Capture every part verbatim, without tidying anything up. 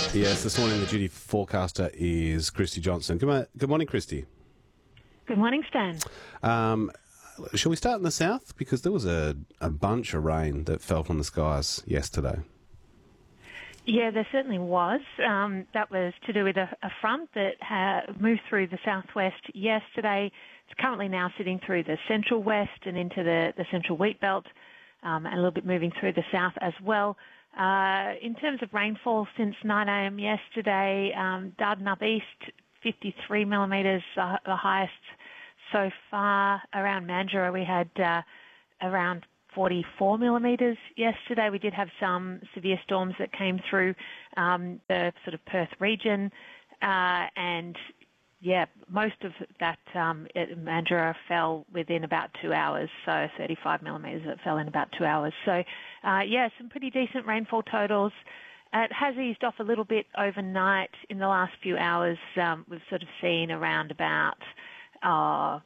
Yes, this morning the duty forecaster is Christy Johnson. Good, mo- good morning, Christy. Good morning, Stan. Um, shall we start in the south? Because there was a, a bunch of rain that fell from the skies yesterday. Yeah, there certainly was. Um, that was to do with a, a front that ha- moved through the southwest yesterday. It's currently now sitting through the central west and into the, the central wheat belt, um, and a little bit moving through the south as well. Uh, in terms of rainfall since nine a.m. yesterday, um, Dardanup East, fifty-three millimetres, uh, the highest so far. Around Mandurah, we had uh, around forty-four millimetres yesterday. We did have some severe storms that came through um, the sort of Perth region, uh, and yeah, most of that um, at Mandurah fell within about two hours, so thirty-five millimetres that fell in about two hours. So, uh, yeah, some pretty decent rainfall totals. It has eased off a little bit overnight. In the last few hours, um, we've sort of seen around about uh,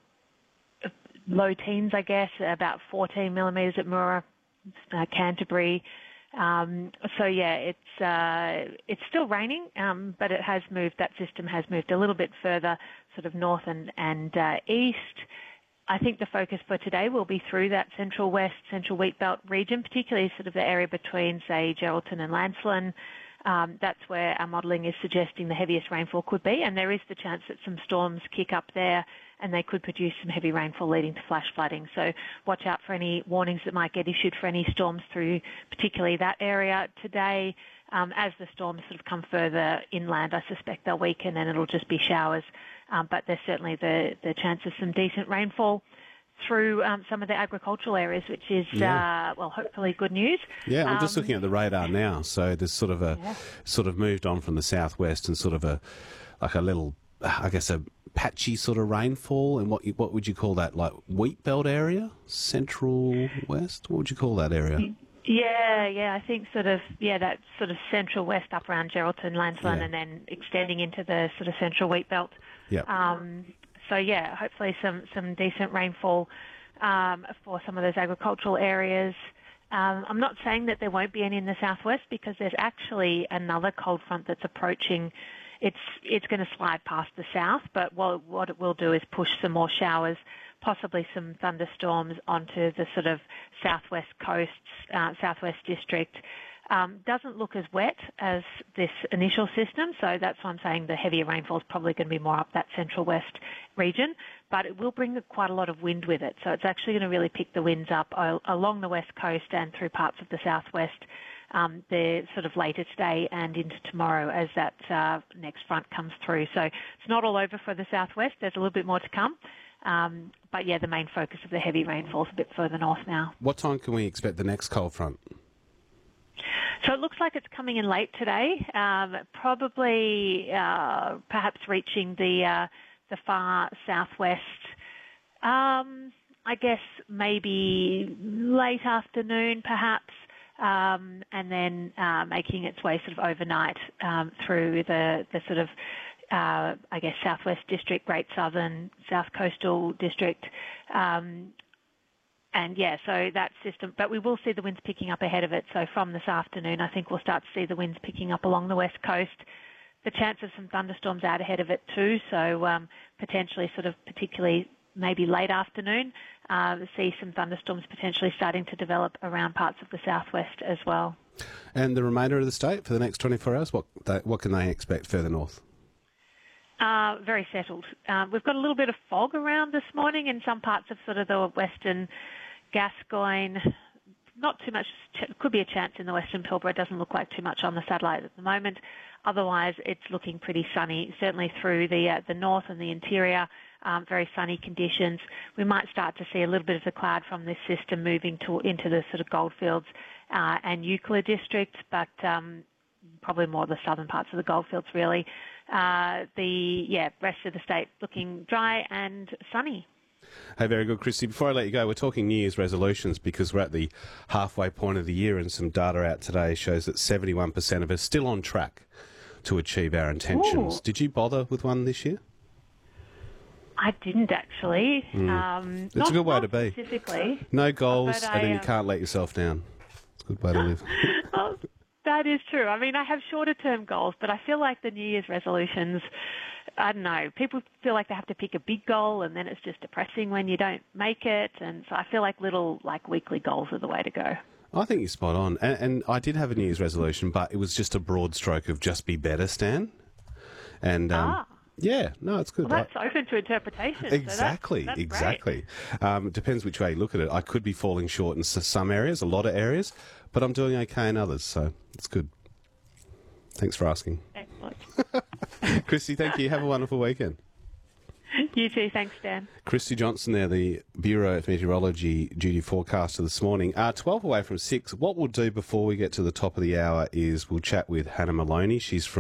low teens, I guess, about fourteen millimetres at Moora, uh, Canterbury. Um, so yeah, it's uh, it's still raining, um, but it has moved. That system has moved a little bit further, sort of north and and uh, east. I think the focus for today will be through that central west, central wheat belt region, particularly sort of the area between, say, Geraldton and Lancelin. Um, that's where our modelling is suggesting the heaviest rainfall could be, and there is the chance that some storms kick up there and they could produce some heavy rainfall leading to flash flooding. So watch out for any warnings that might get issued for any storms through particularly that area today. Um, as the storms sort of come further inland, I suspect they'll weaken and it'll just be showers, um, but there's certainly the, the chance of some decent rainfall through um, some of the agricultural areas, which is, yeah. uh, well, hopefully good news. Yeah, I'm just um, looking at the radar now. So there's sort of a, yeah. sort of moved on from the southwest and sort of a, like a little, I guess a patchy sort of rainfall. And what what would you call that? Like wheat belt area? Central west? What would you call that area? Yeah, yeah, I think sort of, yeah, that sort of central west up around Geraldton, Lancelin, Yeah. and then extending into the sort of central wheat belt. Yeah. Um, so yeah, hopefully some, some decent rainfall um, for some of those agricultural areas. Um, I'm not saying that there won't be any in the southwest because there's actually another cold front that's approaching. It's it's going to slide past the south, but what, what it will do is push some more showers, possibly some thunderstorms onto the sort of southwest coasts, uh, southwest district. Um, doesn't look as wet as this initial system, so that's why I'm saying the heavier rainfall is probably going to be more up that central west region, but it will bring quite a lot of wind with it. So it's actually going to really pick the winds up along the west coast and through parts of the southwest, um, the sort of later today and into tomorrow as that uh, next front comes through. So it's not all over for the southwest. There's a little bit more to come. Um, but yeah, the main focus of the heavy rainfall is a bit further north now. What time can we expect the next cold front? So it looks like it's coming in late today, um, probably uh, perhaps reaching the uh, the far southwest. Um, I guess maybe late afternoon, perhaps, um, and then uh, making its way sort of overnight um, through the the sort of uh, I guess southwest district, Great Southern, South Coastal district. Um, And yeah, so that system, but we will see the winds picking up ahead of it. So from this afternoon, I think we'll start to see the winds picking up along the west coast. The chance of some thunderstorms out ahead of it too. So um, potentially sort of particularly maybe late afternoon, uh, see some thunderstorms potentially starting to develop around parts of the southwest as well. And the remainder of the state for the next twenty-four hours, what they, what can they expect further north? Uh, very settled. Um, we've got a little bit of fog around this morning in some parts of sort of the western Gascoyne. Not too much, could be a chance in the western Pilbara. It doesn't look like too much on the satellite at the moment. Otherwise, it's looking pretty sunny, certainly through the uh, the north and the interior, um, very sunny conditions. We might start to see a little bit of the cloud from this system moving to, into the sort of Goldfields uh, and Euclid district, but um, probably more the southern parts of the Goldfields, really. Uh, the yeah rest of the state looking dry and sunny. Hey, very good, Christy. Before I let you go, we're talking New Year's resolutions because we're at the halfway point of the year, and some data out today shows that seventy-one percent of us still on track to achieve our intentions. Ooh. Did you bother with one this year? I didn't actually. Mm. Um, it's not, a good way not to be. Specifically. No goals, But and then I, you um, can't let yourself down. It's a good way to live. well, That is true. I mean, I have shorter term goals, but I feel like the New Year's resolutions, I don't know, people feel like they have to pick a big goal and then it's just depressing when you don't make it. And so I feel like little, like, weekly goals are the way to go. I think you're spot on. And, and I did have a New Year's resolution, but it was just a broad stroke of just be better, Stan. And um, ah. yeah, no, it's good. Well, that's I, open to interpretation. Exactly, so that's, that's exactly. Um, it depends which way you look at it. I could be falling short in s- some areas, a lot of areas, but I'm doing okay in others, so it's good. Thanks for asking. Excellent. Christy, thank you. Have a wonderful weekend. You too. Thanks, Dan. Christy Johnson there, the Bureau of Meteorology duty forecaster this morning. Uh, twelve away from six. What we'll do before we get to the top of the hour is we'll chat with Hannah Maloney. She's from